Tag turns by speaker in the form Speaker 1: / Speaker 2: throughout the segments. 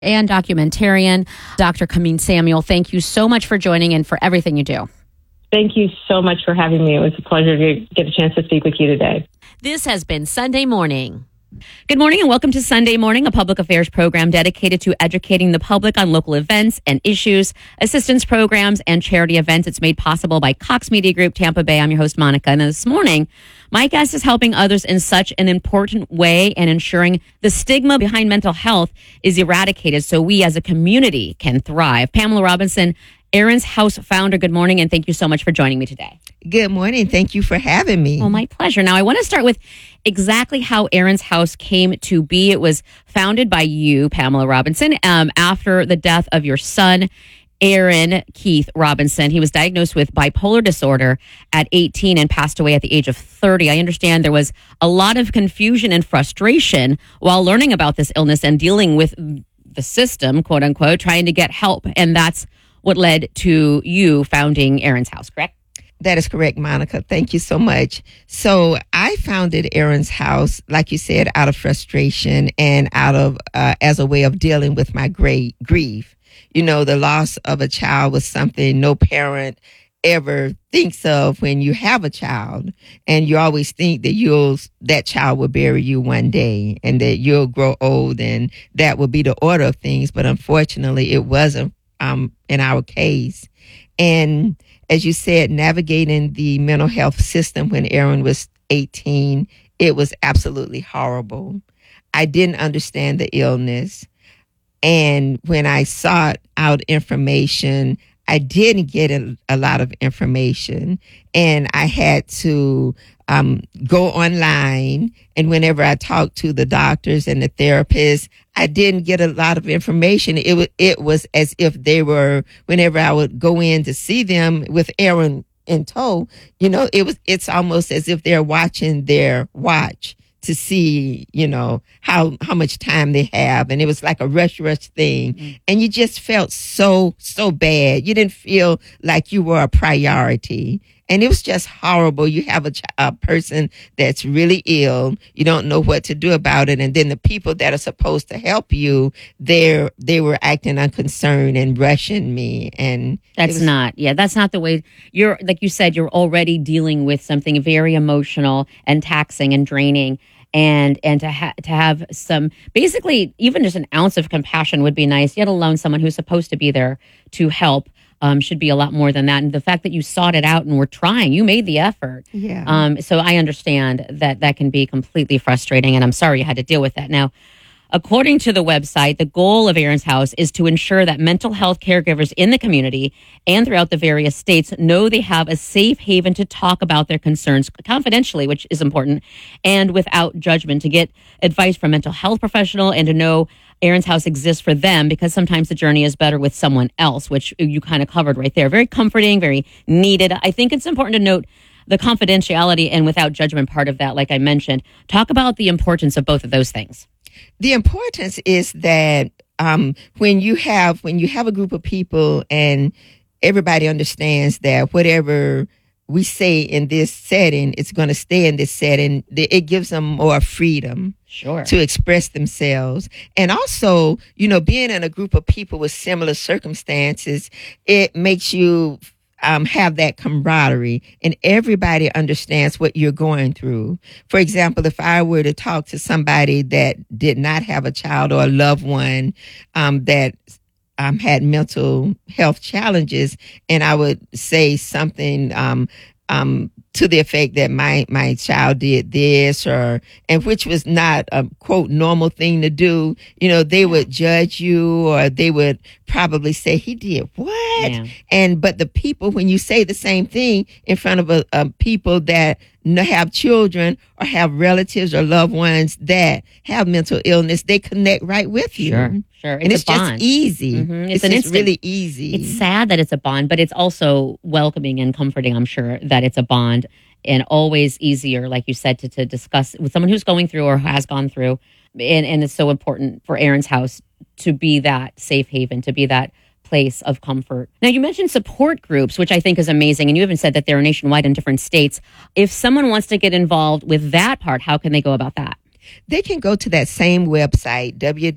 Speaker 1: and documentarian, Dr. Kameen Samuel. Thank you so much for joining and for everything you do.
Speaker 2: Thank you so much for having me. It was a pleasure to get a chance to speak with you today.
Speaker 1: This has been Sunday Morning. Good morning and welcome to Sunday Morning, a public affairs program dedicated to educating the public on local events and issues, assistance programs, and charity events. It's made possible by Cox Media Group, Tampa Bay. I'm your host, Monica. And this morning, my guest is helping others in such an important way and ensuring the stigma behind mental health is eradicated so we as a community can thrive. Pamela Robinson, Aaron's House founder, good morning, and thank you so much for joining me today.
Speaker 3: Good morning. Thank you for having me.
Speaker 1: Well, my pleasure. Now, I want to start with exactly how Aaron's House came to be. It was founded by you, Pamela Robinson, after the death of your son, Aaron Keith Robinson. He was diagnosed with bipolar disorder at 18 and passed away at the age of 30. I understand there was a lot of confusion and frustration while learning about this illness and dealing with the system, quote unquote, trying to get help. And that's what led to you founding Aaron's House, correct?
Speaker 3: That is correct, Monica. Thank you so much. So I founded Aaron's House, like you said, out of frustration and out of as a way of dealing with my great grief. You know, the loss of a child was something no parent ever thinks of when you have a child, and you always think that that child will bury you one day and that you'll grow old and that will be the order of things. But unfortunately, it wasn't in our case. And as you said, navigating the mental health system when Aaron was 18, it was absolutely horrible. I didn't understand the illness. And when I sought out information, I didn't get a lot of information. And I had to go online. And whenever I talked to the doctors and the therapists, I didn't get a lot of information. It was as if they were, whenever I would go in to see them with Aaron in tow, you know, it's almost as if they're watching their watch to see, you know, how much time they have. And it was like a rush thing. Mm-hmm. And you just felt so bad. You didn't feel like you were a priority. And it was just horrible. You have a person that's really ill. You don't know what to do about it. And then the people that are supposed to help you, they were acting unconcerned and rushing me. And
Speaker 1: that's not the way you're, like you said, you're already dealing with something very emotional and taxing and draining. And to have some, basically, even just an ounce of compassion would be nice, yet alone someone who's supposed to be there to help. Should be a lot more than that. And the fact that you sought it out and were trying, you made the effort.
Speaker 3: Yeah.
Speaker 1: So I understand that can be completely frustrating, and I'm sorry you had to deal with that. Now, according to the website, the goal of Aaron's House is to ensure that mental health caregivers in the community and throughout the various states know they have a safe haven to talk about their concerns confidentially, which is important, and without judgment, to get advice from mental health professional and to know Aaron's House exists for them, because sometimes the journey is better with someone else, which you kind of covered right there. Very comforting, very needed. I think it's important to note the confidentiality and without judgment part of that, like I mentioned. Talk about the importance of both of those things.
Speaker 3: The importance is that when you have a group of people and everybody understands that whatever we say in this setting, it's going to stay in this setting, it gives them more freedom.
Speaker 1: Sure.
Speaker 3: To express themselves. And also, you know, being in a group of people with similar circumstances, it makes you have that camaraderie, and everybody understands what you're going through. For example, if I were to talk to somebody that did not have a child or a loved one that had mental health challenges, and I would say something to the effect that my child did this, and which was not a quote normal thing to do, you know, they would judge you, or they would probably say, he did what? Yeah. But the people, when you say the same thing in front of people that have children or have relatives or loved ones that have mental illness, they connect right with you.
Speaker 1: Sure.
Speaker 3: And it's just easy. Mm-hmm. It's just really easy.
Speaker 1: It's sad that it's a bond, but it's also welcoming and comforting, I'm sure, that it's a bond, and always easier, like you said, to discuss with someone who's going through or has gone through. And it's so important for Aaron's House to be that safe haven, to be that place of comfort. Now, you mentioned support groups, which I think is amazing. And you even said that they're nationwide in different states. If someone wants to get involved with that part, how can they go about that?
Speaker 3: They can go to that same website,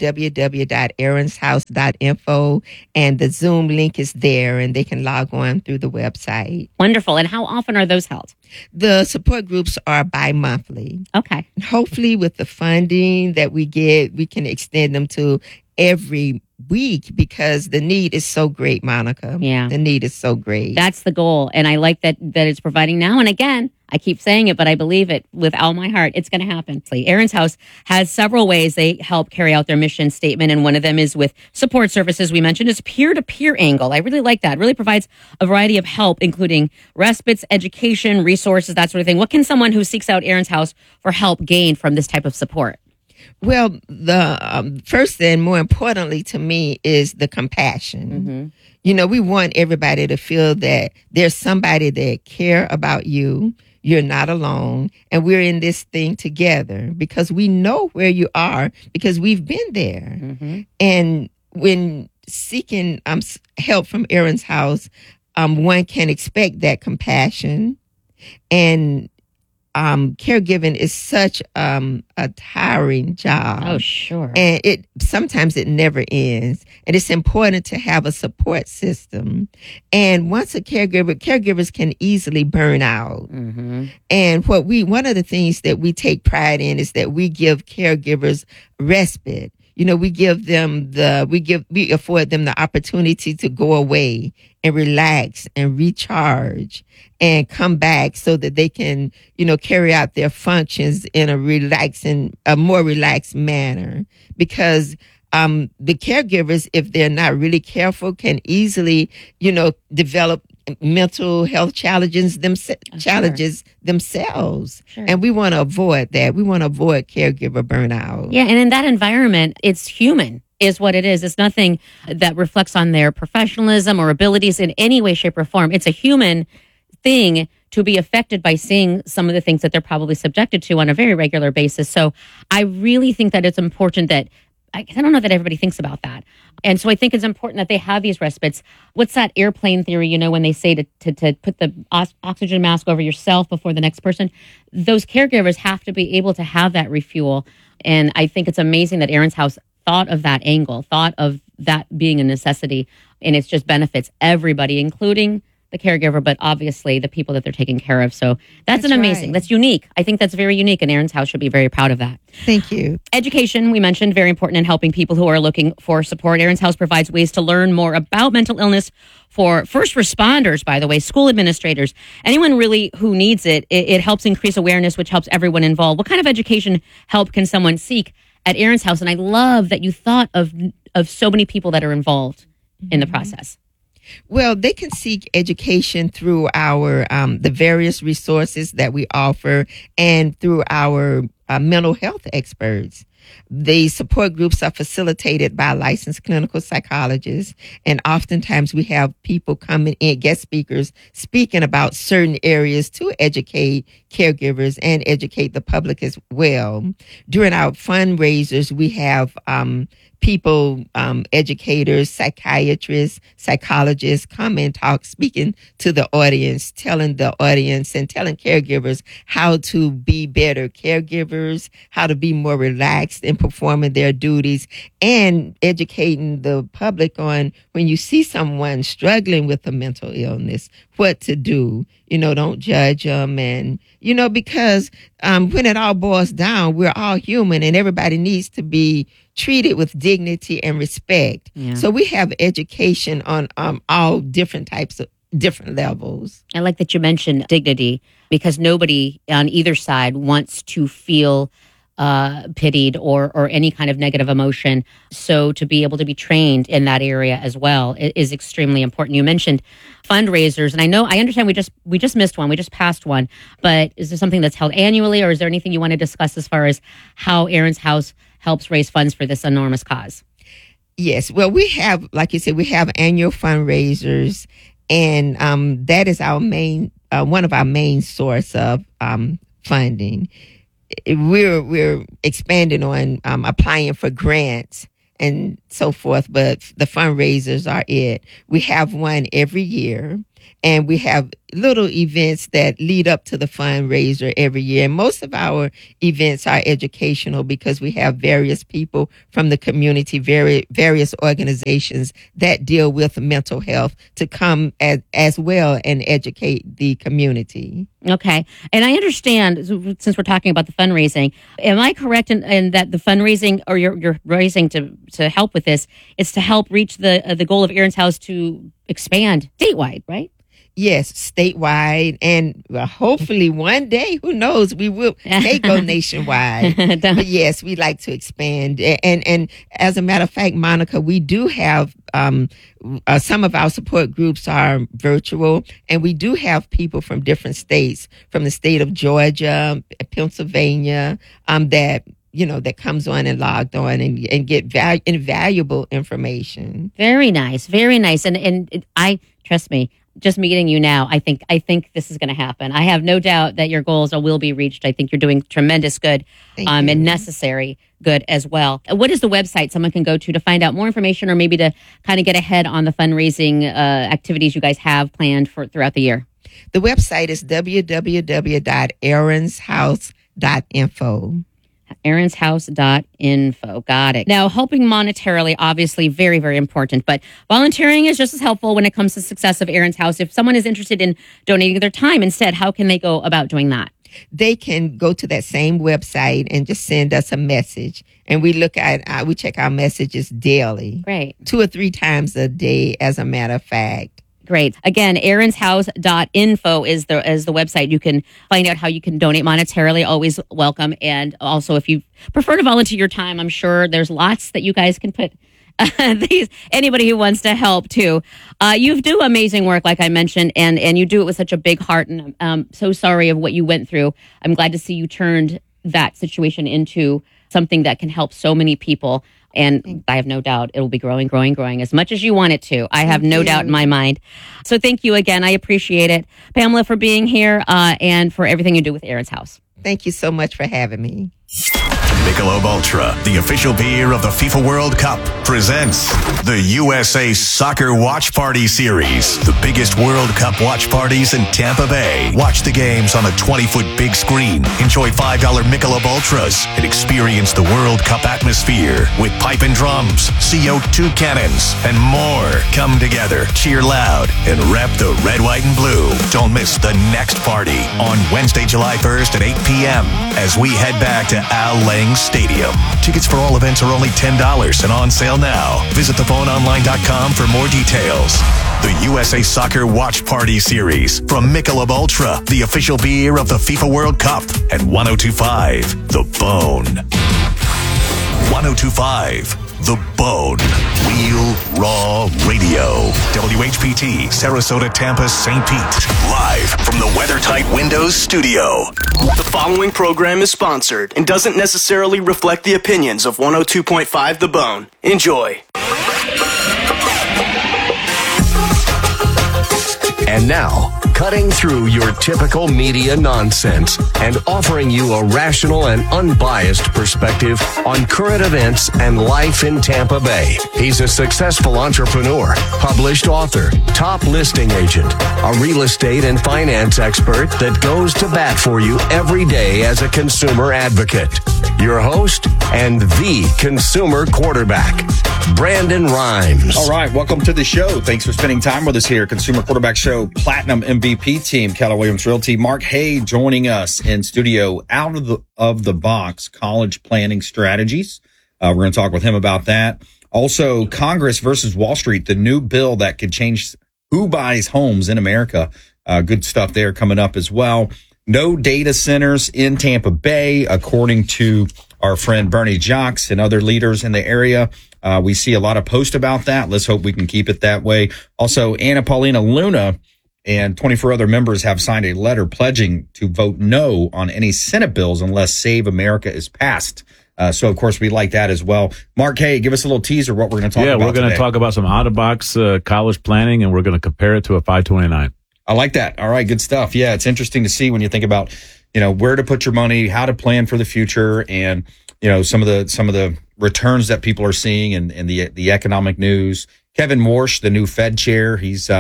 Speaker 3: www.aaronshouse.info, and the Zoom link is there, and they can log on through the website.
Speaker 1: Wonderful. And how often are those held?
Speaker 3: The support groups are bi-monthly.
Speaker 1: Okay.
Speaker 3: Hopefully, with the funding that we get, we can extend them to every week because the need is so great, Monica.
Speaker 1: Yeah.
Speaker 3: The need is so great.
Speaker 1: That's the goal. And I like that it's providing now. And again, I keep saying it, but I believe it with all my heart. It's going to happen. Aaron's House has several ways they help carry out their mission statement. And one of them is with support services. We mentioned it's peer-to-peer angle. I really like that. It really provides a variety of help, including respites, education, resources, that sort of thing. What can someone who seeks out Aaron's House for help gain from this type of support?
Speaker 3: Well, the first and more importantly to me is the compassion.
Speaker 1: Mm-hmm.
Speaker 3: You know, we want everybody to feel that there's somebody that care about you. You're not alone, and we're in this thing together because we know where you are because we've been there.
Speaker 1: Mm-hmm.
Speaker 3: And when seeking help from Aaron's House, one can expect that compassion. And caregiving is such a tiring job.
Speaker 1: Oh, sure.
Speaker 3: And sometimes it never ends. And it's important to have a support system. And once caregivers can easily burn out.
Speaker 1: Mm-hmm.
Speaker 3: And one of the things that we take pride in is that we give caregivers respite. You know, we afford them the opportunity to go away and relax and recharge and come back so that they can, carry out their functions in a more relaxed manner. Because the caregivers, if they're not really careful, can easily, develop mental health challenges themselves.
Speaker 1: Sure.
Speaker 3: And we want to avoid that. We want to avoid caregiver burnout.
Speaker 1: Yeah, and in that environment, it's human is what it is. It's nothing that reflects on their professionalism or abilities in any way, shape, or form. It's a human thing to be affected by seeing some of the things that they're probably subjected to on a very regular basis. So I really think that it's important that I don't know that everybody thinks about that. And so I think it's important that they have these respites. What's that airplane theory, when they say to put the oxygen mask over yourself before the next person? Those caregivers have to be able to have that refuel. And I think it's amazing that Aaron's House thought of that angle, thought of that being a necessity. And it just benefits everybody, including the caregiver, but obviously the people that they're taking care of. So that's amazing. Right. That's unique. I think that's very unique, and Aaron's House should be very proud of that.
Speaker 3: Thank you.
Speaker 1: Education, we mentioned, very important in helping people who are looking for support. Aaron's House provides ways to learn more about mental illness for first responders, by the way, school administrators, anyone really who needs it. It helps increase awareness, which helps everyone involved. What kind of education help can someone seek at Aaron's House? And I love that you thought of so many people that are involved in the process.
Speaker 3: Well, they can seek education through our the various resources that we offer and through our mental health experts. The support groups are facilitated by licensed clinical psychologists, and oftentimes we have people coming in, guest speakers, speaking about certain areas to educate caregivers and educate the public as well. During our fundraisers, we have people, educators, psychiatrists, psychologists come and talk, speaking to the audience, telling the audience and telling caregivers how to be better caregivers, how to be more relaxed in performing their duties, and educating the public on when you see someone struggling with a mental illness, what to do. Don't judge them. And, because when it all boils down, we're all human and everybody needs to be treated with dignity and respect. Yeah. So we have education on all different types of different levels.
Speaker 1: I like that you mentioned dignity, because nobody on either side wants to feel pitied or any kind of negative emotion. So to be able to be trained in that area as well is extremely important. You mentioned fundraisers, and I understand we just missed one. We just passed one. But is there something that's held annually, or is there anything you want to discuss as far as how Aaron's House helps raise funds for this enormous cause?
Speaker 3: Yes. Well, we have, like you said, we have annual fundraisers, and that is our main one of our main source of funding. We're expanding on applying for grants and so forth, but the fundraisers are it. We have one every year, and we have little events that lead up to the fundraiser every year. And most of our events are educational because we have various people from the community, various organizations that deal with mental health to come as well and educate the community.
Speaker 1: Okay. And I understand, since we're talking about the fundraising, am I correct in that the fundraising, or you're raising to help with this, is to help reach the goal of Aaron's House to expand statewide, right?
Speaker 3: Yes, statewide, and hopefully one day, who knows, we may go nationwide. But yes, we like to expand. And as a matter of fact, Monica, we do have some of our support groups are virtual, and we do have people from different states, from the state of Georgia, Pennsylvania, that comes on and logged on and get invaluable information.
Speaker 1: Very nice, very nice. And I trust me. Just meeting you now, I think this is going to happen. I have no doubt that your goals will be reached. I think you're doing tremendous good and necessary good as well. What is the website someone can go to find out more information, or maybe to kind of get ahead on the fundraising activities you guys have planned for throughout the year?
Speaker 3: The website is www.aaronshouse.info. aaronshouse.info. Got it. Now, helping monetarily, obviously very, very important, but volunteering is just as helpful when it comes to the success of Aaron's House. If someone is interested in donating their time instead, how can they go about doing that? They can go to that same website and just send us a message. And we we check our messages daily.
Speaker 1: Great.
Speaker 3: 2 or 3 times a day, as a matter of fact.
Speaker 1: Great. Again, aaronshouse.info is the website. You can find out how you can donate monetarily. Always welcome. And also, if you prefer to volunteer your time, I'm sure there's lots that you guys can put anybody who wants to help too. You do amazing work, like I mentioned, and you do it with such a big heart. And I'm so sorry of what you went through. I'm glad to see you turned that situation into something that can help so many people. And I have no doubt it will be growing as much as you want it to. I have no doubt in my mind. So thank you again. I appreciate it, Pamela, for being here and for everything you do with Aaron's House.
Speaker 3: Thank you so much for having me.
Speaker 4: Michelob Ultra, the official beer of the FIFA World Cup, presents the USA Soccer Watch Party Series. The biggest World Cup watch parties in Tampa Bay. Watch the games on a 20-foot big screen. Enjoy $5 Michelob Ultras and experience the World Cup atmosphere with pipe and drums, CO2 cannons, and more. Come together, cheer loud, and rep the red, white, and blue. Don't miss the next party on Wednesday, July 1st at 8 p.m. as we head back to Al Lang Stadium. Tickets for all events are only $10 and on sale now. Visit thephoneonline.com for more details. The USA Soccer Watch Party Series from Michelob Ultra, the official beer of the FIFA World Cup, and 102.5 The Bone. 102.5 The Bone. Real Raw Radio. WHPT, Sarasota, Tampa, St. Pete. Live from the WeatherTight Windows studio.
Speaker 5: The following program is sponsored and doesn't necessarily reflect the opinions of 102.5 The Bone. Enjoy.
Speaker 6: And now, cutting through your typical media nonsense and offering you a rational and unbiased perspective on current events and life in Tampa Bay. He's a successful entrepreneur, published author, top listing agent, a real estate and finance expert that goes to bat for you every day as a consumer advocate. Your host and the consumer quarterback, Brandon Rhymes.
Speaker 7: All right, welcome to the show. Thanks for spending time with us here. Consumer Quarterback Show Platinum MVP team, Keller Williams Realty. Mark Hay joining us in studio. Out of the box college planning strategies. We're going to talk with him about that. Also, Congress versus Wall Street, the new bill that could change who buys homes in America. Good stuff there coming up as well. No data centers in Tampa Bay, according to our friend Bernie Jocks and other leaders in the area. We see a lot of posts about that. Let's hope we can keep it that way. Also, Anna Paulina Luna and 24 other members have signed a letter pledging to vote no on any Senate bills unless Save America is passed. So, of course, we like that as well. Mark, hey, give us a little teaser what we're going to talk about.
Speaker 8: Yeah, we're going to talk about some out-of-box college planning, and we're going to compare it to a 529.
Speaker 7: I like that. All right, good stuff. Yeah, it's interesting to see when you think about, where to put your money, how to plan for the future, and some of the returns that people are seeing and the economic news. Kevin Warsh, the new Fed chair, he's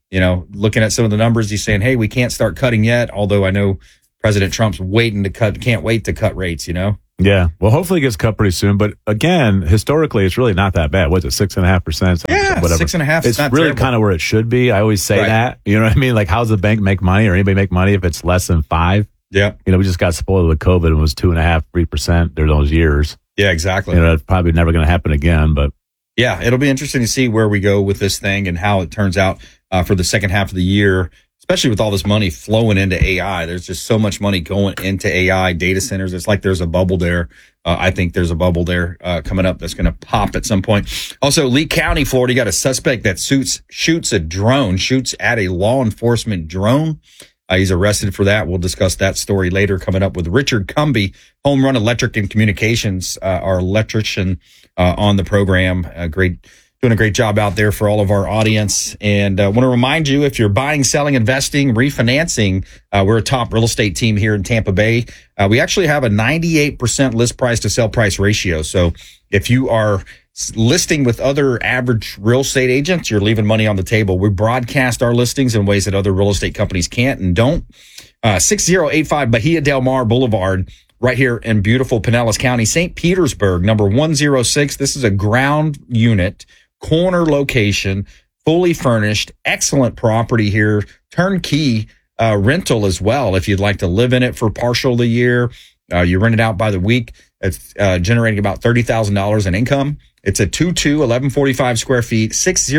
Speaker 7: looking at some of the numbers, he's saying, hey, we can't start cutting yet. Although I know President Trump's can't wait to cut rates,
Speaker 8: Yeah. Well, hopefully it gets cut pretty soon. But again, historically, it's really not that bad. What's it, 6.5%?
Speaker 7: Yeah,
Speaker 8: whatever.
Speaker 7: 6.5%.
Speaker 8: It's
Speaker 7: not
Speaker 8: really
Speaker 7: terrible.
Speaker 8: kind of where it should be. I always say that. You know what I mean? Like, how's the bank make money or anybody make money if it's less than 5%?
Speaker 7: Yeah.
Speaker 8: We just got spoiled with COVID and it was 2.5%, 3% during those years.
Speaker 7: Yeah, exactly.
Speaker 8: That's probably never going to happen again. But
Speaker 7: yeah, it'll be interesting to see where we go with this thing and how it turns out for the second half of the year, especially with all this money flowing into AI. There's just so much money going into AI data centers. It's like there's a bubble there. I think there's a bubble there coming up that's going to pop at some point. Also, Lee County, Florida, you got a suspect that shoots at a law enforcement drone. He's arrested for that. We'll discuss that story later. Coming up with Richard Cumby, Home Run Electric and Communications, our electrician on the program. Doing a great job out there for all of our audience. And I want to remind you, if you're buying, selling, investing, refinancing, we're a top real estate team here in Tampa Bay. We actually have a 98% list price to sell price ratio. So if you are listing with other average real estate agents, you're leaving money on the table. We broadcast our listings in ways that other real estate companies can't and don't. 6085 Bahia Del Mar Boulevard, right here in beautiful Pinellas County, St. Petersburg, number 106. This is a ground unit, corner location, fully furnished, excellent property here, turnkey rental as well. If you'd like to live in it for partial of the year, you rent it out by the week. It's generating about $30,000 in income. It's a 2.2, 1145 square feet,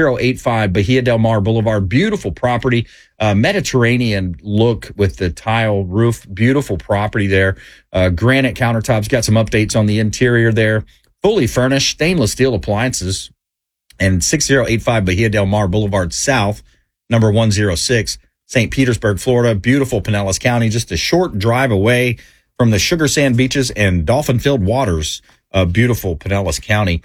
Speaker 7: 6085 Bahia Del Mar Boulevard. Beautiful property, Mediterranean look with the tile roof. Beautiful property there. Granite countertops. Got some updates on the interior there. Fully furnished, stainless steel appliances. And 6085 Bahia Del Mar Boulevard South, number 106, St. Petersburg, Florida. Beautiful Pinellas County, just a short drive away from the sugar sand beaches and dolphin-filled waters of beautiful Pinellas County.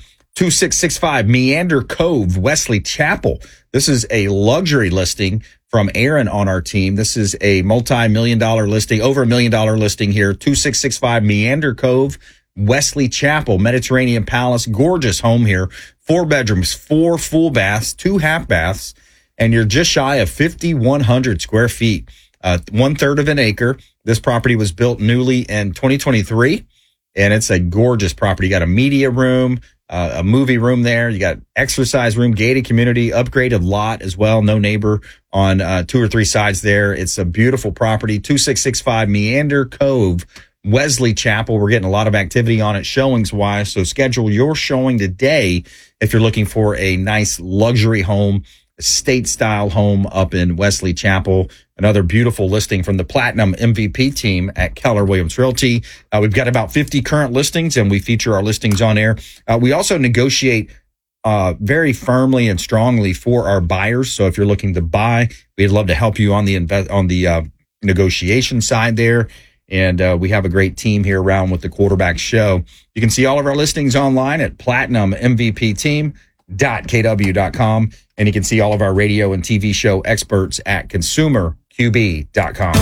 Speaker 7: 2665 Meander Cove, Wesley Chapel. This is a luxury listing from Aaron on our team. This is a multi-million-dollar listing, over $1 million listing here. 2665 Meander Cove, Wesley Chapel, Mediterranean Palace. Gorgeous home here. 4 bedrooms, 4 full baths, 2 half baths, and you're just shy of 5,100 square feet. 1/3 of an acre. This property was built newly in 2023, and it's a gorgeous property. You got a media room, a movie room there. You got exercise room, gated community, upgraded lot as well. No neighbor on 2 or 3 sides there. It's a beautiful property. 2665 Meander Cove, Wesley Chapel. We're getting a lot of activity on it showings wise. So schedule your showing today if you're looking for a nice luxury home, estate style home up in Wesley Chapel. Another beautiful listing from the Platinum MVP team at Keller Williams Realty. We've got about 50 current listings, and we feature our listings on air. We also negotiate very firmly and strongly for our buyers. So if you're looking to buy, we'd love to help you on the negotiation side there. And we have a great team here around with the Quarterback Show. You can see all of our listings online at platinummvpteam.kw.com. And you can see all of our radio and TV show experts at consumerqb.com.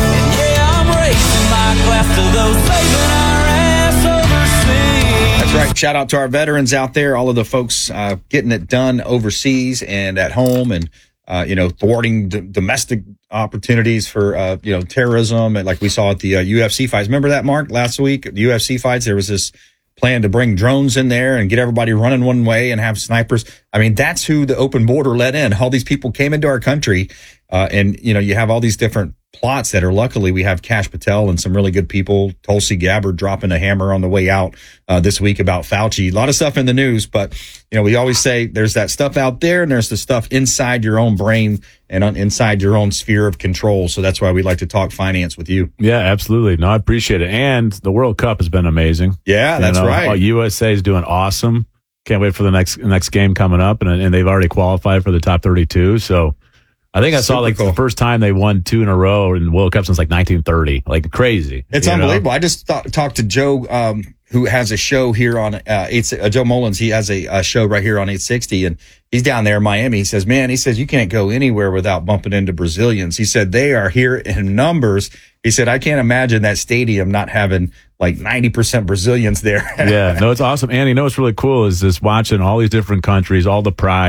Speaker 7: That's right. Shout out to our veterans out there, all of the folks getting it done overseas and at home, and thwarting domestic opportunities for, terrorism. And like we saw at the UFC fights. Remember that, Mark, last week? The UFC fights, there was this plan to bring drones in there and get everybody running one way and have snipers. I mean, that's who the open border let in. All these people came into our country. You have all these different plots that are, luckily we have Kash Patel and some really good people. Tulsi Gabbard dropping a hammer on the way out this week about Fauci. A lot of stuff in the news, but we always say there's that stuff out there and there's the stuff inside your own brain and inside your own sphere of control. So that's why we like to talk finance with you.
Speaker 8: Yeah, absolutely. No, I appreciate it. And the World Cup has been amazing.
Speaker 7: Yeah, that's right.
Speaker 8: USA is doing awesome. Can't wait for the next game coming up, and they've already qualified for the top 32. So I think I saw the first time they won 2 in a row in the World Cup since 1930. Like crazy.
Speaker 7: It's unbelievable. I just talked to Joe, who has a show here on Joe Mullins. He has a show right here on 860, and he's down there in Miami. He says, you can't go anywhere without bumping into Brazilians. He said they are here in numbers. He said, I can't imagine that stadium not having like 90% Brazilians there.
Speaker 8: Yeah, no, it's awesome. And what's really cool is just watching all these different countries, all the pride.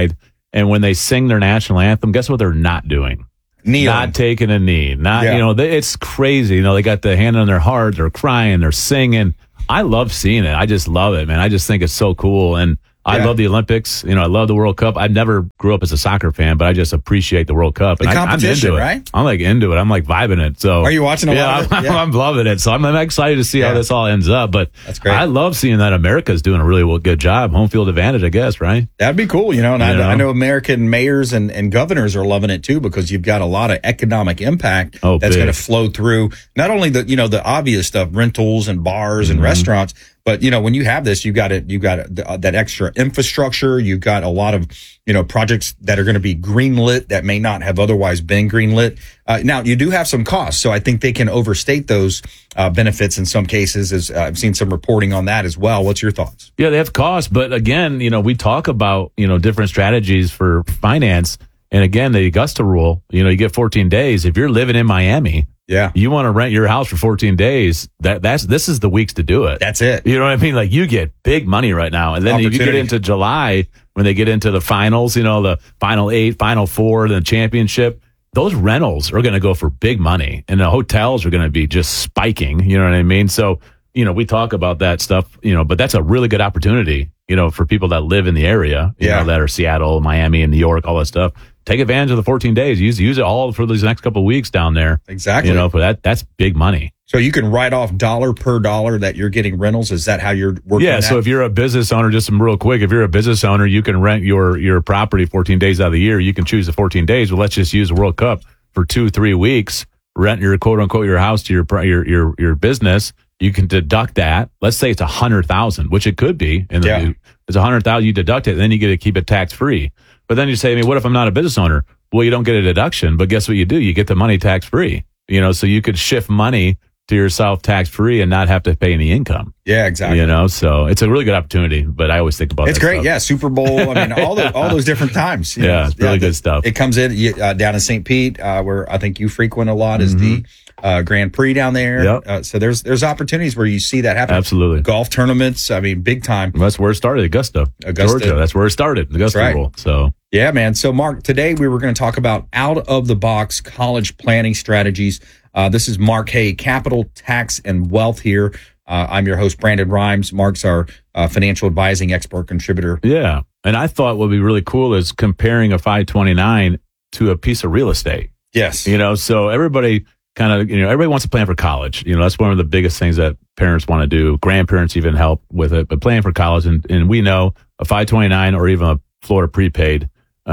Speaker 8: And when they sing their national anthem, guess what they're not doing?
Speaker 7: Kneeling.
Speaker 8: Not taking a knee. It's crazy. They got the hand on their heart. They're crying. They're singing. I love seeing it. I just love it, man. I just think it's so cool. And I love the Olympics. I love the World Cup. I never grew up as a soccer fan, but I just appreciate the World Cup. And
Speaker 7: the competition,
Speaker 8: I'm into it.
Speaker 7: right?
Speaker 8: I'm like into it. I'm like vibing it. So
Speaker 7: are you watching a lot of it?
Speaker 8: Yeah, I'm loving it. So I'm excited to see how this all ends up. But
Speaker 7: that's great.
Speaker 8: I love seeing that America's doing a really good job. Home field advantage, I guess, right?
Speaker 7: That'd be cool, And I know American mayors and governors are loving it too, because you've got a lot of economic impact that's going to flow through not only the obvious stuff, rentals and bars and restaurants. But, when you have this, you've got that extra infrastructure. You've got a lot of, projects that are going to be greenlit that may not have otherwise been greenlit. Now, you do have some costs, so I think they can overstate those benefits in some cases. As I've seen some reporting on that as well. What's your thoughts?
Speaker 8: Yeah, they have costs. But again, we talk about, different strategies for finance. And again, the Augusta rule, you get 14 days. If you're living in Miami, you want to rent your house for 14 days. This is the weeks to do it.
Speaker 7: That's it.
Speaker 8: You know what I mean? Like, you get big money right now. And then if you get into July, when they get into the finals, the final 8, final 4, the championship, those rentals are going to go for big money, and the hotels are going to be just spiking. You know what I mean? So, we talk about that stuff, but that's a really good opportunity, for people that live in the area, that are Seattle, Miami, and New York, all that stuff. Take advantage of the 14 days. Use it all for these next couple of weeks down there.
Speaker 7: Exactly.
Speaker 8: For that's big money.
Speaker 7: So you can write off dollar per dollar that you're getting rentals. Is that how you're working?
Speaker 8: Yeah. So if you're a business owner, just real quick, if you're a business owner, you can rent your property 14 days out of the year. You can choose the 14 days. Well, let's just use the World Cup for 2-3 weeks. Rent your quote unquote your house to your business. You can deduct that. Let's say it's $100,000, which it could be. And it's $100,000. You deduct it, and then you get to keep it tax free. But then you say, what if I'm not a business owner? Well, you don't get a deduction, but guess what you do? You get the money tax free. So you could shift money to yourself tax free and not have to pay any income.
Speaker 7: Yeah, exactly.
Speaker 8: So it's a really good opportunity. But I always think about
Speaker 7: it's
Speaker 8: that
Speaker 7: great.
Speaker 8: stuff.
Speaker 7: Yeah, Super Bowl. I mean, all those different times.
Speaker 8: It's really good stuff.
Speaker 7: It comes in down in St. Pete, where I think you frequent a lot, is the Grand Prix down there.
Speaker 8: Yep.
Speaker 7: So there's opportunities where you see that happen.
Speaker 8: Absolutely.
Speaker 7: Golf tournaments. I mean, big time.
Speaker 8: Well, that's where it started. Augusta, Georgia. That's where it started. Augusta rule. So.
Speaker 7: Yeah, man. So, Mark, today we were going to talk about out-of-the-box college planning strategies. This is Mark Hay, Capital, Tax, and Wealth here. I'm your host, Brandon Rhymes. Mark's our financial advising expert contributor.
Speaker 8: Yeah. And I thought what would be really cool is comparing a 529 to a piece of real estate.
Speaker 7: Yes.
Speaker 8: So everybody everybody wants to plan for college. That's one of the biggest things that parents want to do. Grandparents even help with it, but planning for college. And we know a 529 or even a Florida prepaid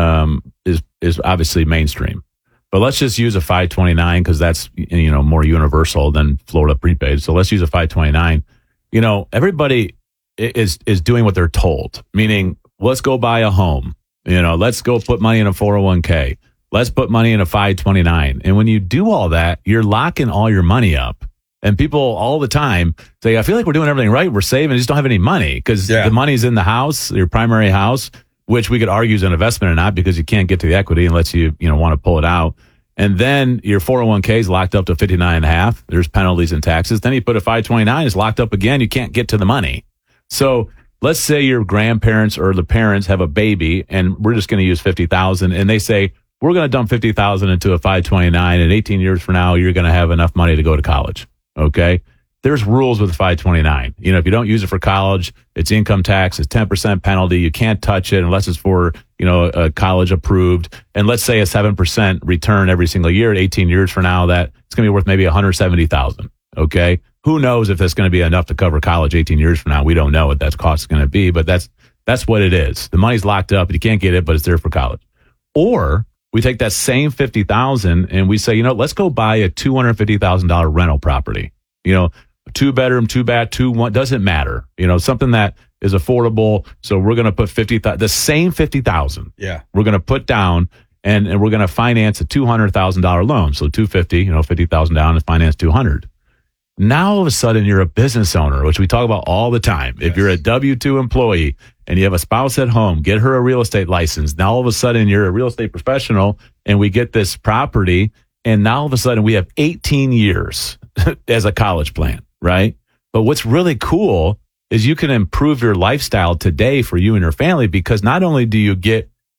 Speaker 8: is obviously mainstream, but let's just use a 529 because that's more universal than Florida prepaid. So let's use a 529. Everybody is doing what they're told, meaning let's go buy a home. Let's go put money in a 401k. Let's put money in a 529. And when you do all that, you're locking all your money up. And people all the time say, I feel like we're doing everything right. We're saving. I just don't have any money because the money's in the house, your primary house, which we could argue is an investment or not because you can't get to the equity unless you want to pull it out. And then your 401k is locked up to 59.5. There's penalties and taxes. Then you put a 529, it's locked up again. You can't get to the money. So let's say your grandparents or the parents have a baby and we're just going to use 50,000 and they say, we're going to dump 50,000 into a 529 and 18 years from now, you're going to have enough money to go to college. Okay. There's rules with 529. If you don't use it for college, it's income tax, it's 10% penalty. You can't touch it unless it's for, a college approved. And let's say a 7% return every single year at 18 years from now, that it's going to be worth maybe 170,000. Okay. Who knows if that's going to be enough to cover college 18 years from now? We don't know what that cost is going to be, but that's what it is. The money's locked up. You can't get it, but it's there for college. Or we take that same 50,000 and we say, let's go buy a $250,000 rental property. 2-bedroom, 2-bath, 2-1, doesn't matter. Something that is affordable. So we're going to put the same 50,000.
Speaker 7: Yeah.
Speaker 8: We're going to put down and we're going to finance a $200,000 loan. So 250, 50,000 down and finance 200. Now all of a sudden you're a business owner, which we talk about all the time. Yes. If you're a W-2 employee and you have a spouse at home, get her a real estate license. Now all of a sudden you're a real estate professional and we get this property and now all of a sudden we have 18 years as a college plan, right? But what's really cool is you can improve your lifestyle today for you and your family because not only do you get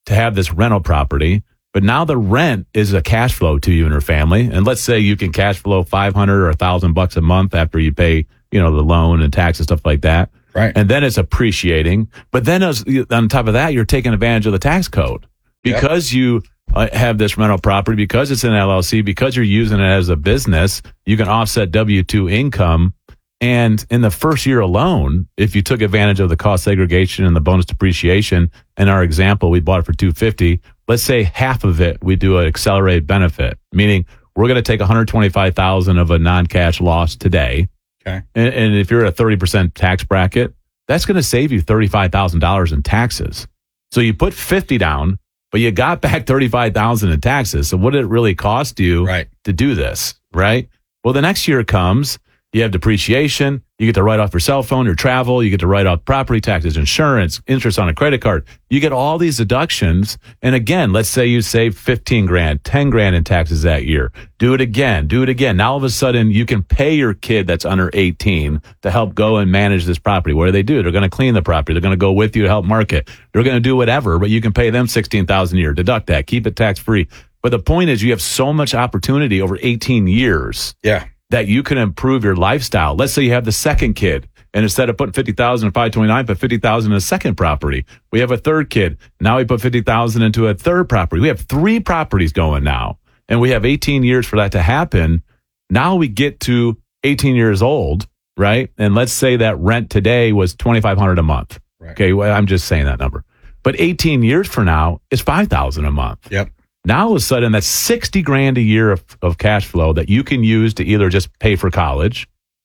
Speaker 8: to have this rental property, but now the rent is a cash flow to you and your family. And let's say you can cash flow $500 or $1,000 a month after you pay, the loan and taxes, stuff like that.
Speaker 7: Right.
Speaker 8: And then it's appreciating. But then on top of that, you're taking advantage of the tax code because you have this rental property, because it's an LLC, because you're using it as a business, you can offset W-2 income. And in the first year alone, if you took advantage of the cost segregation and the bonus depreciation, in our example, we bought it for $250. Let's say half of it, we do an accelerated benefit, meaning we're going to take $125,000 of a non-cash loss today.
Speaker 7: Okay.
Speaker 8: And if you're at a 30% tax bracket, that's going to save you $35,000 in taxes. So you put 50 down, but you got back $35,000 in taxes. So what did it really cost you to do this? Right. Well, the next year comes, you have depreciation. You get to write off your cell phone, your travel. You get to write off property taxes, insurance, interest on a credit card. You get all these deductions. And again, let's say you save $15,000, $10,000 in taxes that year. Do it again. Now all of a sudden you can pay your kid that's under 18 to help go and manage this property. What do? They're going to clean the property. They're going to go with you to help market. They're going to do whatever, but you can pay them $16,000 a year. Deduct that. Keep it tax free. But the point is, you have so much opportunity over 18 years.
Speaker 7: Yeah.
Speaker 8: That you can improve your lifestyle. Let's say you have the second kid, and instead of putting $50,000 in 529, put $50,000 in a second property. We have a third kid. Now we put $50,000 into a third property. We have 3 properties going now, and we have 18 years for that to happen. Now we get to 18 years old, right? And let's say that rent today was $2,500 a month.
Speaker 7: Right.
Speaker 8: Okay, well, I'm just saying that number. But 18 years from now, it's $5,000 a month.
Speaker 7: Yep.
Speaker 8: Now, all of a sudden, that's $60,000 a year of cash flow that you can use to either just pay for college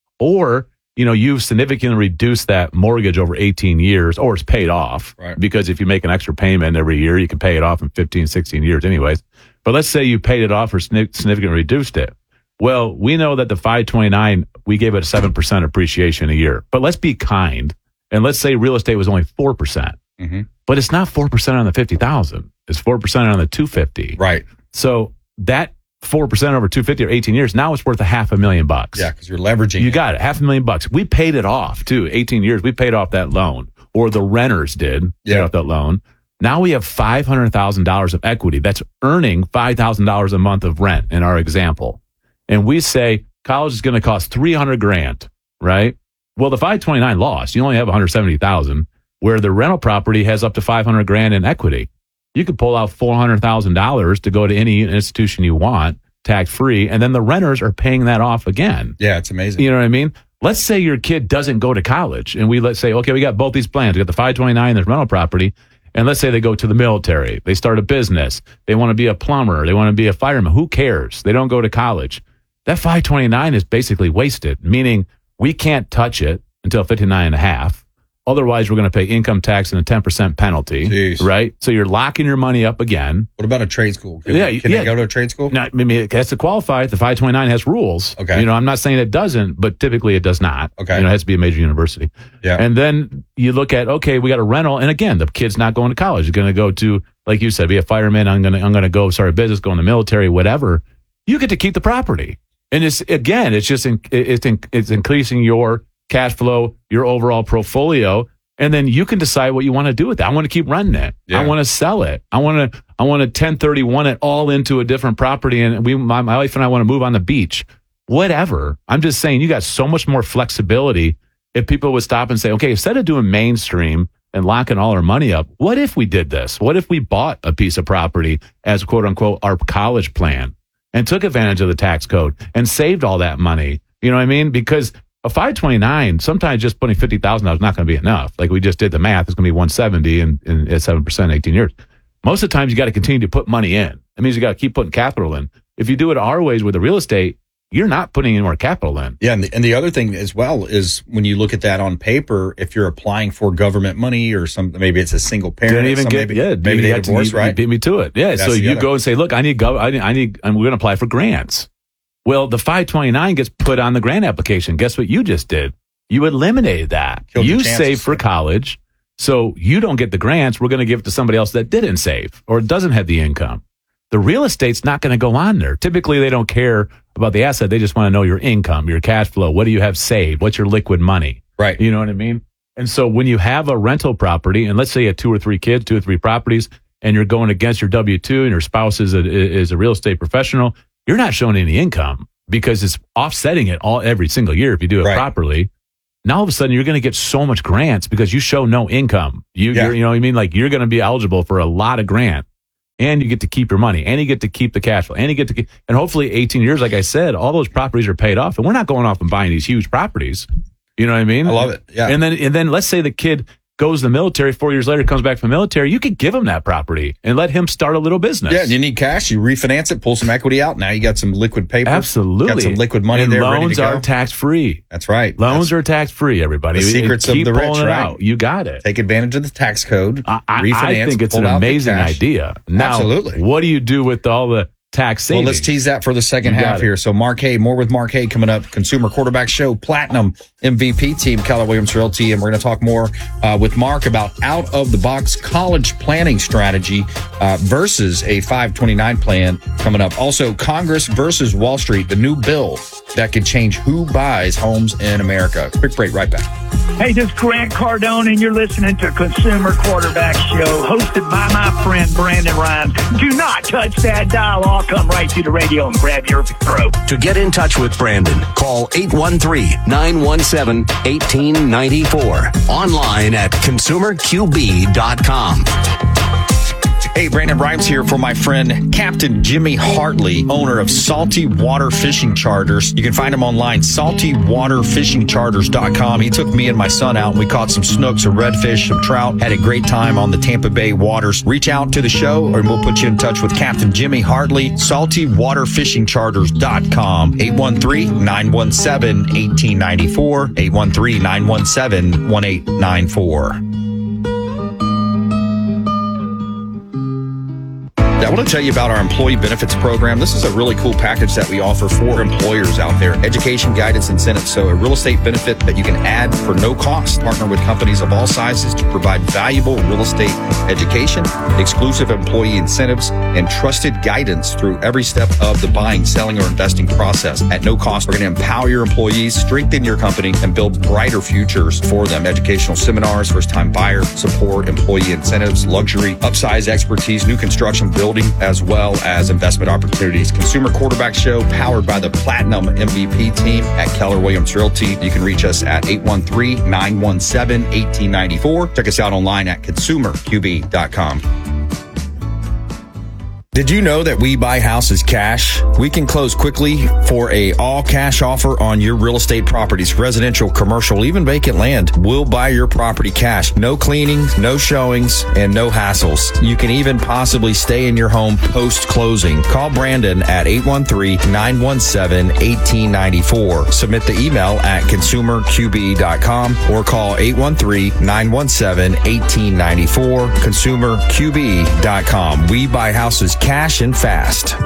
Speaker 8: or, you've significantly reduced that mortgage over 18 years or it's paid off.
Speaker 7: Right.
Speaker 8: Because if you make an extra payment every year, you can pay it off in 15, 16 years anyways. But let's say you paid it off or significantly reduced it. Well, we know that the 529, we gave it a 7% appreciation a year. But let's be kind. And let's say real estate was only 4%.
Speaker 7: Mm-hmm.
Speaker 8: But it's not 4% on the 50,000. It's 4% on the 250.
Speaker 7: Right.
Speaker 8: So that 4% over 250 or 18 years, now it's worth $500,000.
Speaker 7: Yeah, because you're leveraging.
Speaker 8: You got it, $500,000. We paid it off too. 18 years, we paid off that loan, or the renters did pay off that loan. Now we have $500,000 of equity that's earning $5,000 a month of rent in our example, and we say college is going to cost $300,000, right? Well, the 529 lost. You only have $170,000, where the rental property has up to $500,000 in equity. You could pull out $400,000 to go to any institution you want, tax free, and then the renters are paying that off again.
Speaker 7: Yeah, it's amazing.
Speaker 8: You know what I mean? Let's say your kid doesn't go to college, and let's say, okay, we got both these plans. We got the 529, there's rental property, and let's say they go to the military. They start a business. They want to be a plumber. They want to be a fireman. Who cares? They don't go to college. That 529 is basically wasted, meaning we can't touch it until 59 and a half. Otherwise, we're going to pay income tax and a 10% penalty.
Speaker 7: Jeez.
Speaker 8: Right? So you're locking your money up again.
Speaker 7: What about a trade school? Can they go to a trade school?
Speaker 8: No, I mean, it has to qualify. The 529 has rules.
Speaker 7: Okay.
Speaker 8: I'm not saying it doesn't, but typically it does not.
Speaker 7: Okay.
Speaker 8: It has to be a major university.
Speaker 7: Yeah.
Speaker 8: And then you look at, okay, we got a rental. And again, the kid's not going to college. He's going to go to, like you said, be a fireman. I'm going to go start a business, go in the military, whatever. You get to keep the property. And it's increasing your cash flow, your overall portfolio. And then you can decide what you want to do with it. I want to keep running it.
Speaker 7: Yeah.
Speaker 8: I want to sell it. I want to 1031 it all into a different property. And my wife and I want to move on the beach. Whatever. I'm just saying you got so much more flexibility if people would stop and say, okay, instead of doing mainstream and locking all our money up, what if we did this? What if we bought a piece of property as quote unquote our college plan and took advantage of the tax code and saved all that money? You know what I mean? Because a 529, sometimes just putting $50,000 is not going to be enough. Like we just did the math, it's going to be 170 and at 7%, 18 years. Most of the time, you got to continue to put money in. That means you got to keep putting capital in. If you do it our ways with the real estate, you're not putting any more capital in.
Speaker 7: Yeah, and the other thing as well is when you look at that on paper, if you're applying for government money or something, maybe it's a single parent. Maybe they divorce, right?
Speaker 8: You beat me to it. Yeah, so you go and say, look, we're going to apply for grants. Well, the 529 gets put on the grant application. Guess what you just did? You eliminated that. You saved for college, so you don't get the grants. We're going to give it to somebody else that didn't save or doesn't have the income. The real estate's not going to go on there. Typically, they don't care about the asset. They just want to know your income, your cash flow. What do you have saved? What's your liquid money?
Speaker 7: Right.
Speaker 8: You know what I mean? And so when you have a rental property, and let's say you have 2 or 3 kids, 2 or 3 properties, and you're going against your W-2 and your spouse is a real estate professional, you're not showing any income because it's offsetting it every single year if you do it properly. Now all of a sudden you're going to get so much grants because you show no income. You're, you know what I mean? Like you're going to be eligible for a lot of grant, and you get to keep your money, and you get to keep the cash flow, and you get to and hopefully 18 years, like I said, all those properties are paid off, and we're not going off and buying these huge properties. You know what I mean?
Speaker 7: I love it. Yeah.
Speaker 8: And then let's say the kid goes to the military, 4 years later comes back from the military, you could give him that property and let him start a little business.
Speaker 7: Yeah, you need cash, you refinance it, pull some equity out. Now you got some liquid paper.
Speaker 8: Absolutely.
Speaker 7: Got some liquid money
Speaker 8: and
Speaker 7: there.
Speaker 8: Loans are tax-free.
Speaker 7: That's right.
Speaker 8: Loans are tax-free, everybody.
Speaker 7: The secrets of the rich, right?
Speaker 8: You got it.
Speaker 7: Take advantage of the tax code, refinance.
Speaker 8: I think it's an amazing idea. Now,
Speaker 7: absolutely.
Speaker 8: What do you do with all the tax savings?
Speaker 7: Well, let's tease that for the second half here. So Mark Hay, more with Mark Hay coming up. Consumer Quarterback Show, Platinum MVP team, Keller Williams Realty. And we're going to talk more with Mark about out-of-the-box college planning strategy versus a 529 plan coming up. Also, Congress versus Wall Street, the new bill that could change who buys homes in America. Quick break, right back.
Speaker 9: Hey, this is Grant Cardone, and you're listening to Consumer Quarterback Show, hosted by my friend Brandon Rhymes. Do not touch that dial. I'll come right to the radio and grab your throat.
Speaker 6: To get in touch with Brandon, call 813-917-1894. Online at consumerqb.com.
Speaker 7: Hey, Brandon Rhymes here for my friend Captain Jimmy Hartley, owner of Salty Water Fishing Charters. You can find him online, saltywaterfishingcharters.com. He took me and my son out, and we caught some snooks, some redfish, some trout, had a great time on the Tampa Bay waters. Reach out to the show, and we'll put you in touch with Captain Jimmy Hartley, saltywaterfishingcharters.com, 813-917-1894, 813-917-1894. I want to tell you about our employee benefits program. This is a really cool package that we offer for employers out there. Education, guidance, incentives. So a real estate benefit that you can add for no cost. Partner with companies of all sizes to provide valuable real estate education, exclusive employee incentives, and trusted guidance through every step of the buying, selling, or investing process. At no cost, we're going to empower your employees, strengthen your company, and build brighter futures for them. Educational seminars, first-time buyer support, employee incentives, luxury, upsize expertise, new construction, building, as well as investment opportunities. Consumer Quarterback Show, powered by the Platinum MVP team at Keller Williams Realty. You can reach us at 813-917-1894. Check us out online at consumerqb.com. Did you know that we buy houses cash? We can close quickly for a all cash offer on your real estate properties, residential, commercial, even vacant land. We'll buy your property cash. No cleaning, no showings, and no hassles. You can even possibly stay in your home post-closing. Call Brandon at 813-917-1894. Submit the email at consumerqb.com or call 813-917-1894, consumerqb.com. We buy houses cash and fast.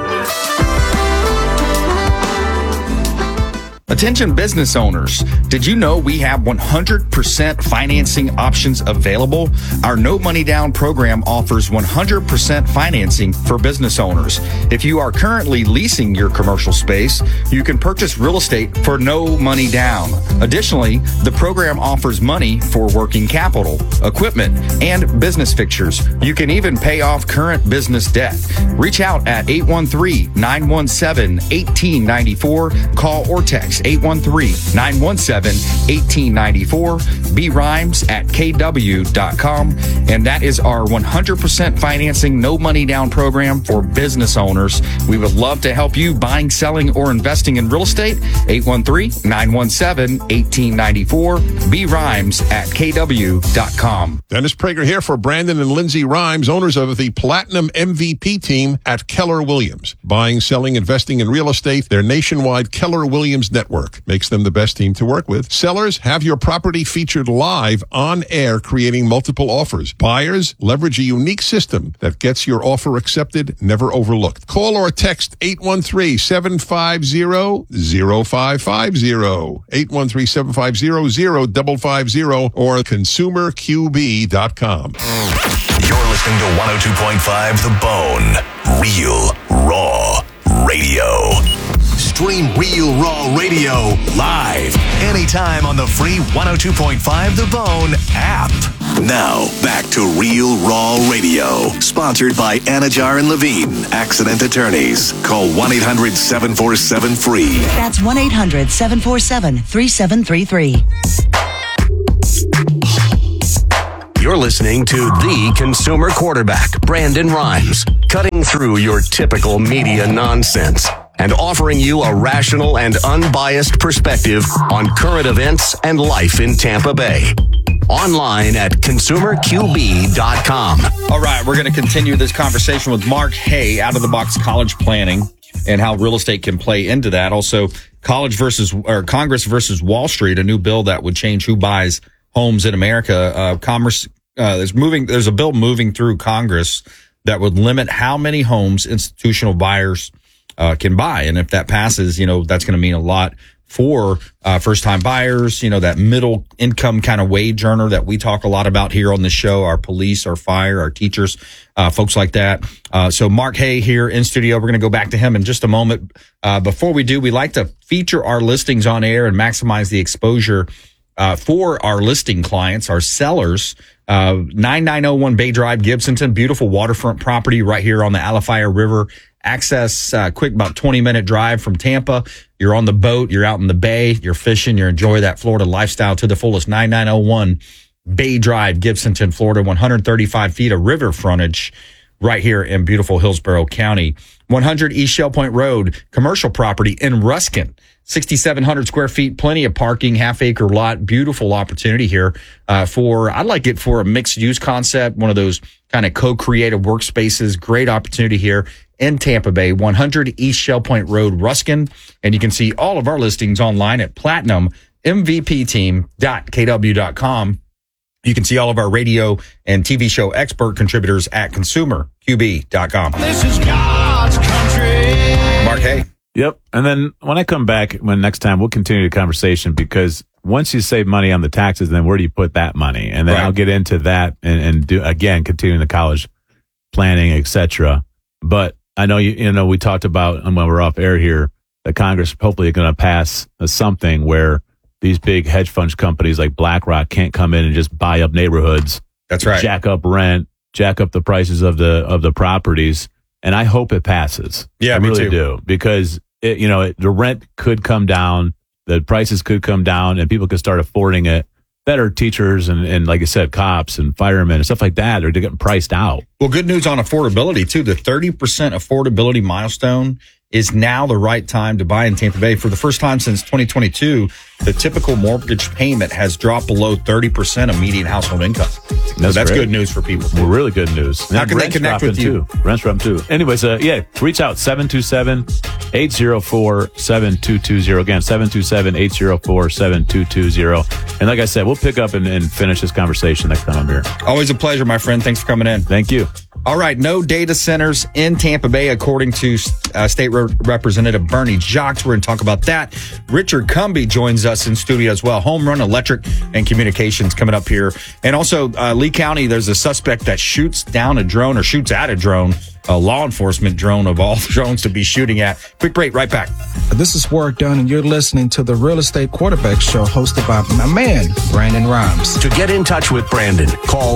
Speaker 7: Attention business owners, did you know we have 100% financing options available? Our No Money Down program offers 100% financing for business owners. If you are currently leasing your commercial space, you can purchase real estate for no money down. Additionally, the program offers money for working capital, equipment, and business fixtures. You can even pay off current business debt. Reach out at 813-917-1894. Call or text 813-917-1894. B Rhymes at KW.com. And that is our 100% financing, no money down program for business owners. We would love to help you buying, selling, or investing in real estate. 813-917-1894. B Rhymes at KW.com.
Speaker 10: Dennis Prager here for Brandon and Lindsay Rhymes, owners of the Platinum MVP team at Keller Williams. Buying, selling, investing in real estate, their nationwide Keller Williams network makes them the best team to work with. Sellers, have your property featured live on air, creating multiple offers. Buyers, leverage a unique system that gets your offer accepted, never overlooked. Call or text 813-750-0550, 813-750-0550, or consumerqb.com.
Speaker 4: You're listening to 102.5 The Bone. Real, raw radio. Stream Real Raw Radio live anytime on the free 102.5 The Bone app. Now, back to Real Raw Radio, sponsored by Anajar and Levine, Accident Attorneys. Call 1-800-747-FREE.
Speaker 11: That's 1-800-747-3733.
Speaker 6: You're listening to the consumer quarterback, Brandon Rhymes, cutting through your typical media nonsense and offering you a rational and unbiased perspective on current events and life in Tampa Bay. Online at consumerqb.com.
Speaker 7: All right, we're going to continue this conversation with Mark Hay, Out of the Box College Planning, and how real estate can play into that. Also, Congress versus Wall Street, a new bill that would change who buys homes in America. There's a bill moving through Congress that would limit how many homes institutional buyers can buy. And if that passes, that's going to mean a lot for first-time buyers, that middle income kind of wage earner that we talk a lot about here on the show, our police, our fire, our teachers, folks like that. So Mark Hay here in studio. We're going to go back to him in just a moment. Before we do, we like to feature our listings on air and maximize the exposure for our listing clients, our sellers. 9901 Bay Drive, Gibsonton, beautiful waterfront property right here on the Alafaya River. Access, quick, about 20-minute drive from Tampa. You're on the boat, you're out in the bay, you're fishing, you enjoy that Florida lifestyle to the fullest. 9901 Bay Drive, Gibsonton, Florida, 135 feet of river frontage right here in beautiful Hillsborough County. 100 East Shell Point Road, commercial property in Ruskin. 6,700 square feet, plenty of parking, half-acre lot, beautiful opportunity here I'd like it for a mixed-use concept, one of those kind of co-creative workspaces. Great opportunity here in Tampa Bay, 100 East Shell Point Road, Ruskin. And you can see all of our listings online at platinummvpteam.kw.com. You can see all of our radio and TV show expert contributors at consumerqb.com.
Speaker 12: This is God's country.
Speaker 7: Mark Hay.
Speaker 8: Yep. And then when I come back, next time, we'll continue the conversation, because once you save money on the taxes, then where do you put that money? And then I'll get into that and do, again, continuing the college planning, etc. But I know, we talked about when we're off air here, that Congress hopefully going to pass something where these big hedge fund companies like BlackRock can't come in and just buy up neighborhoods.
Speaker 7: That's right.
Speaker 8: Jack up rent, jack up the prices of the properties. And I hope it passes.
Speaker 7: Yeah,
Speaker 8: I really do, because the rent could come down, the prices could come down, and people could start affording it. Better teachers and like I said, cops and firemen and stuff like that are getting priced out.
Speaker 7: Well, good news on affordability too. The 30% affordability milestone is now the right time to buy in Tampa Bay. For the first time since 2022, the typical mortgage payment has dropped below 30% of median household income. That's good news for people.
Speaker 8: Well, really good news.
Speaker 7: How can they connect with you?
Speaker 8: Rent's dropping too. Anyways, reach out 727-804-7220. Again, 727-804-7220. And like I said, we'll pick up and finish this conversation next time I'm here.
Speaker 7: Always a pleasure, my friend. Thanks for coming in.
Speaker 8: Thank you.
Speaker 7: All right, no data centers in Tampa Bay, according to State Representative Bernie Jacques. We're going to talk about that. Richard Cumby joins us in studio as well. Home Run Electric and Communications coming up here. And also, Lee County, there's a suspect that shoots down a drone or shoots at a drone, a law enforcement drone of all drones to be shooting at. Quick break, right back.
Speaker 13: This is Work Done, and you're listening to the Real Estate Quarterback Show, hosted by my man, Brandon Rhymes.
Speaker 6: To get in touch with Brandon, call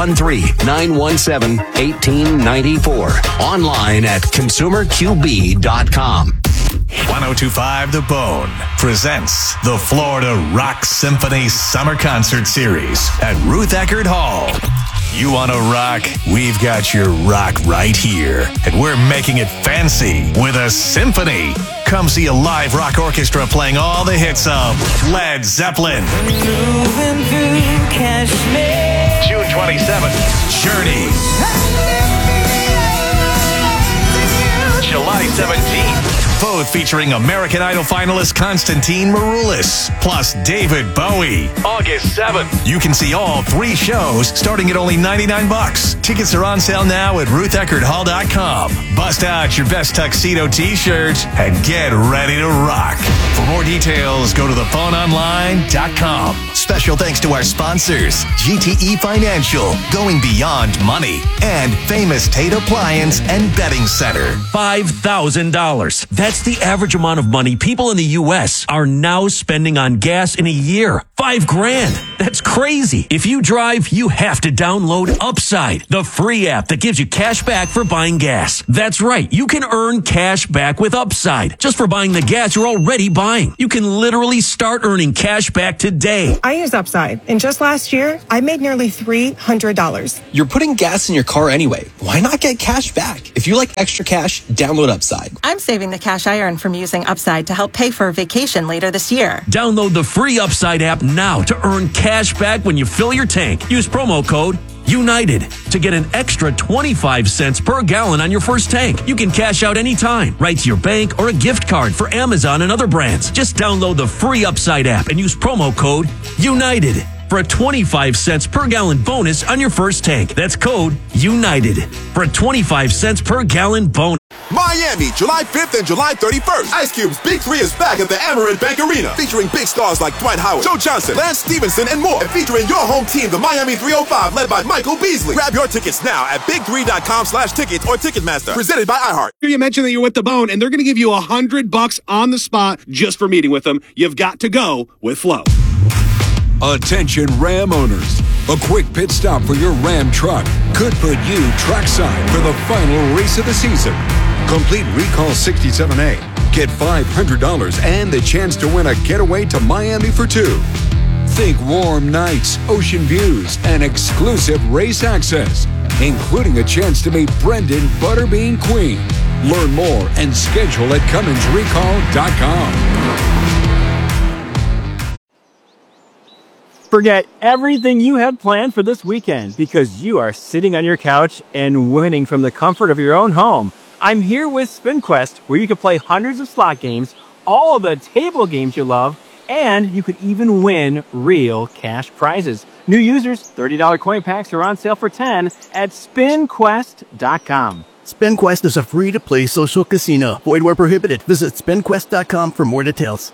Speaker 6: 813-917-1894. Online at consumerqb.com.
Speaker 4: 102.5 The Bone presents the Florida Rock Symphony Summer Concert Series at Ruth Eckerd Hall. You want to rock? We've got your rock right here. And we're making it fancy with a symphony. Come see a live rock orchestra playing all the hits of Led Zeppelin.
Speaker 12: Moving through Kashmir.
Speaker 4: June 27th, Journey. July 17th. Both featuring American Idol finalist Constantine Maroulis, plus David Bowie. August 7th. You can see all three shows starting at only $99. Tickets are on sale now at RuthEckerdHall.com. Bust out your best tuxedo t-shirts and get ready to rock. For more details, go to thephoneonline.com. Special thanks to our sponsors, GTE Financial, going beyond money, and Famous Tate Appliance and Bedding Center.
Speaker 14: $5,000. That's
Speaker 11: That's the average amount of money people in the U.S. are now spending on gas in a year. $5,000. That's crazy. If you drive, you have to download Upside, the free app that gives you cash back for buying gas. That's right. You can earn cash back with Upside just for buying the gas you're already buying. You can literally start earning cash back today.
Speaker 14: I use Upside, and just last year, I made nearly $300.
Speaker 15: You're putting gas in your car anyway. Why not get cash back? If you like extra cash, download Upside.
Speaker 14: I'm saving the cash I earn from using Upside to help pay for a vacation later this year.
Speaker 11: Download the free Upside app now to earn cash back when you fill your tank. Use promo code United to get an extra 25 cents per gallon on your first tank. You can cash out anytime, right to your bank or a gift card for Amazon and other brands. Just download the free Upside app and use promo code United for a 25 cents per gallon bonus on your first tank. That's code United for a 25 cents per gallon bonus.
Speaker 16: Miami, July 5th and July 31st. Ice Cube's Big 3 is back at the Amerant Bank Arena, featuring big stars like Dwight Howard, Joe Johnson, Lance Stevenson, and more. And featuring your home team, the Miami 305, led by Michael Beasley. Grab your tickets now at big3.com/tickets or Ticketmaster. Presented by iHeart.
Speaker 17: You mentioned that you're with the Bone, and they're going to give you $100 on the spot just for meeting with them. You've got to go with Flo.
Speaker 18: Attention Ram owners. A quick pit stop for your Ram truck could put you trackside for the final race of the season. Complete Recall 67A. Get $500 and the chance to win a getaway to Miami for two. Think warm nights, ocean views, and exclusive race access, including a chance to meet Brendan Butterbean Queen. Learn more and schedule at CumminsRecall.com.
Speaker 19: Forget everything you had planned for this weekend because you are sitting on your couch and winning from the comfort of your own home. I'm here with SpinQuest, where you can play hundreds of slot games, all of the table games you love, and you could even win real cash prizes. New users, $30 coin packs are on sale for $10 at SpinQuest.com.
Speaker 20: SpinQuest is a free-to-play social casino. Void where prohibited. Visit SpinQuest.com for more details.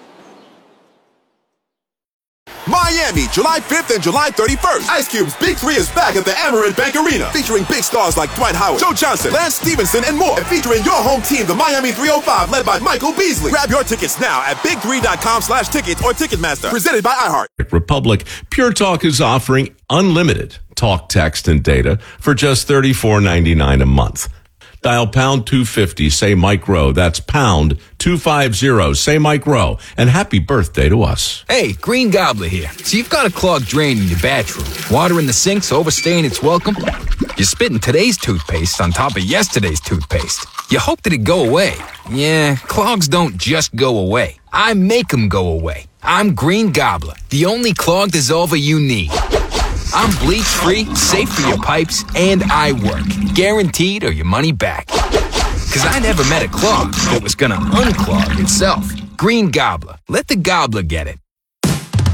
Speaker 16: Miami, July 5th and July 31st. Ice Cube's Big 3 is back at the Amerant Bank Arena, featuring big stars like Dwight Howard, Joe Johnson, Lance Stevenson, and more. And featuring your home team, the Miami 305, led by Michael Beasley. Grab your tickets now at big3.com/tickets or Ticketmaster. Presented by iHeart.
Speaker 21: Republic, Pure Talk is offering unlimited talk, text, and data for just $34.99 a month. Dial pound 250, say Mike Rowe. That's pound 250, say Mike Rowe. And happy birthday to us.
Speaker 22: Hey, Green Gobbler here. So you've got a clogged drain in your bathroom. Water in the sink's overstaying its welcome. You're spitting today's toothpaste on top of yesterday's toothpaste. You hope that it go away. Yeah, clogs don't just go away. I make them go away. I'm Green Gobbler, the only clog dissolver you need. I'm bleach-free, safe for your pipes, and I work. Guaranteed or your money back. Because I never met a clog that was going to unclog itself. Green Gobbler. Let the gobbler get it.